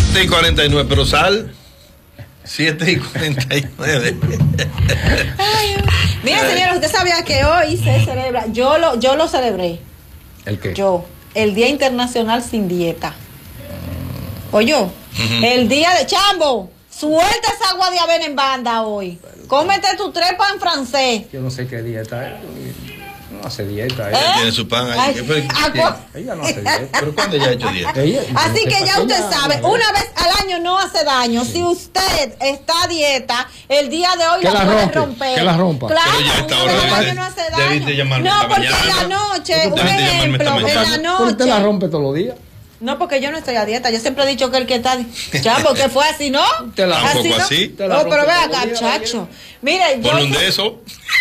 7:49, pero sal. 7:49. Mira, señores, usted sabía que hoy se celebra, yo lo celebré. ¿El qué? El Día Internacional Sin Dieta. Oye, el día de Chambo, suelta esa agua de avena en banda hoy. Cómete tu 3 pan francés. Yo no sé qué dieta es. No hace dieta. Ella tiene su pan ahí. Ella no hace dieta. ¿Pero cuándo ella ha hecho dieta? Así que ya usted sabe, una vez al año no hace daño. Si usted está a dieta, el día de hoy la puede rompe, romper. que la rompa. Claro, pero ya una está vez al hora año no hace daño. debiste llamarme No, esta porque en mañana. la noche, un Debiste llamarme ejemplo, esta en la mañana. ¿Por usted la noche. rompe todos los días? No, porque yo no estoy a dieta. Yo siempre he dicho que el que está. Chambo, que fue así, ¿no? Te la Tampoco ¿no? así. Te la No, rompe pero ve todos acá, los días, chacho. Mire, Ponle un de eso.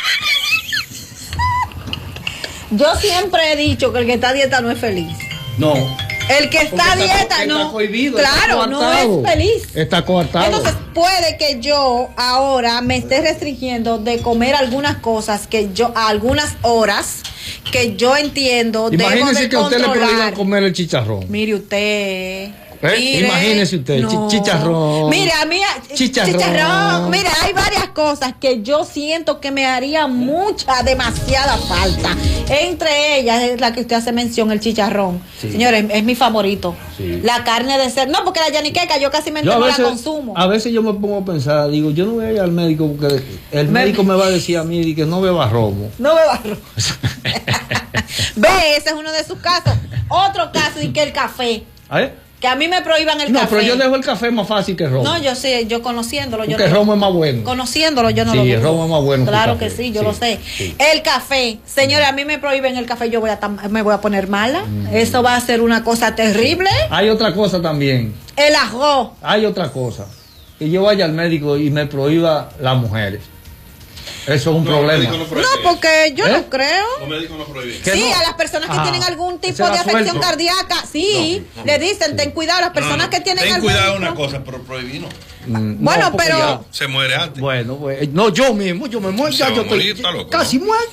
yo siempre he dicho que el que está a dieta no es feliz. No. El que está a dieta no. Está cohibido, Claro, está no coartado. es feliz. Está coartado. Entonces puede que yo ahora me esté restringiendo de comer algunas cosas que yo, a algunas horas que yo entiendo debo Imagínese de que a usted le prohíban controlar. comer el chicharrón. Mire usted. Imagínese usted, chicharrón. Mire, a mí, Chicharrón. Mira, hay varias cosas que yo siento que me haría demasiada falta. Entre ellas es la que usted hace mención, el chicharrón. Sí. Señores, es mi favorito. Sí. La carne de cerdo. No, porque la yaniqueca yo casi me no la consumo. A veces yo me pongo a pensar, digo, yo no voy a ir al médico porque el médico me va a decir a mí que no beba romo. No beba romo. Ve, ese es uno de sus casos. Otro caso y que el café. ¿Eh? Que a mí me prohíban el No, café. pero yo dejo el café más fácil que el romo. No, yo sé, yo conociéndolo. Porque el romo es más bueno. Conociéndolo, yo no Sí, lo dudo. el romo es más bueno que el Claro café. que sí, yo Sí, lo sé. sí. El café, señores, a mí me prohíben el café, yo me voy a poner mala. Eso va a ser una cosa terrible. Hay otra cosa también. El arroz. Hay otra cosa. Que yo vaya al médico y me prohíba las mujeres. Eso es un problema. No, porque yo no creo. Los médicos no prohíben. ¿Qué Sí, no? a las personas que Ajá. tienen algún tipo Se de la afección suelto. cardíaca, sí, le dicen, ten cuidado, las personas que tienen Ten algún cuidado tipo- una cosa, pero prohibir no. Bueno, porque pero- ya- Se muere antes. Bueno, pues, no, yo mismo, yo me muero, Se ya va yo a morir, estoy está loco, casi ¿no? muerto.